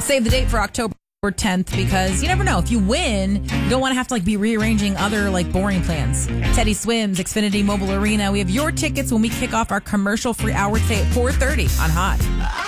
Save the date for October 10th because you never know. If you win, you don't want to have to be rearranging other boring plans. Teddy Swims, Xfinity Mobile Arena. We have your tickets when we kick off our commercial-free hour today at 4:30 on Hot.